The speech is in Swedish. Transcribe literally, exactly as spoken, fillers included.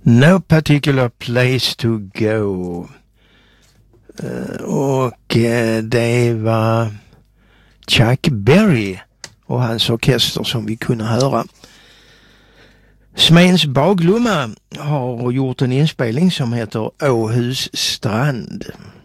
No particular place to go. Uh, och uh, det var Chuck Berry och hans orkester som vi kunde höra. Smens Baglumma har gjort en inspelning som heter Åhus strand.